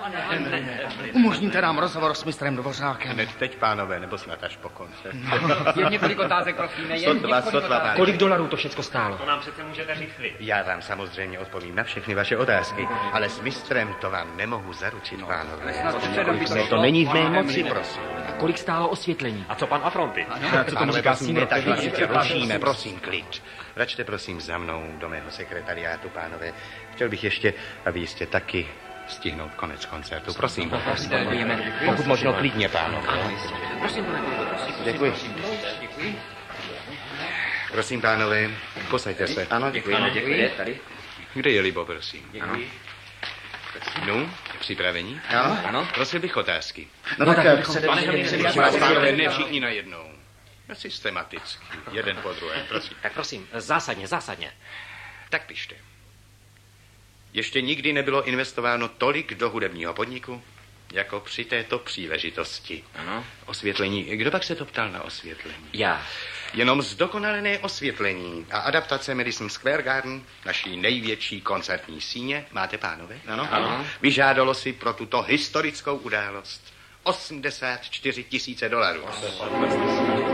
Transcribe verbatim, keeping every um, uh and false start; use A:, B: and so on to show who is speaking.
A: Umožníte nám rozhovor s mistrem Dvořákem.
B: Hned teď, pánové, nebo snad až po koncertu.
C: Jen několik otázek, prosím. Jen
B: Sotva, sotva,
D: Kolik dolarů to všechno stálo?
E: To nám přece můžete říct vy.
B: Já vám samozřejmě odpovím na všechny vaše otázky, ale s mistrem to vám nemohu zaručit, pánové.
D: To není v mé moci,
B: prosím.
D: Kolik stálo osvětlení?
E: A co pan Afronty?
D: Co tomu říká Sýmr?
B: Tak ještě rušíme, prosím, klid. Račte prosím za mnou do mého sekretariátu, pánové. Chtěl bych ještě, a vy jste taky, stihnout konec koncertu. Prosím.
D: Děkujeme.
B: Pokud možno klidně, pánové.
D: Prosím, pane kolego, prosím.
B: Děkuji. Prosím, pánové, posaďte se.
D: Ano, děkuji. Děkuji. Tady.
B: Kde je Libo, prosím?
D: Děkuji.
B: No, připravení?
A: Ano.
D: Ano.
B: Prosil bych otázky.
A: No, no tak, tak
B: Vás, pánové, ne všichni najednou. Systematicky. Jeden po druhém, prosím.
D: Tak prosím, zásadně, zásadně.
B: Tak pište. Ještě nikdy nebylo investováno tolik do hudebního podniku, jako při této příležitosti.
D: Ano.
B: Osvětlení. Kdo pak se to ptal na osvětlení?
D: Já.
B: Jenom zdokonalené osvětlení a adaptace Madison Square Garden, naší největší koncertní síně, máte, pánové?
D: Ano. Ano.
B: Vyžádalo si pro tuto historickou událost osmdesát čtyři tisíce dolarů.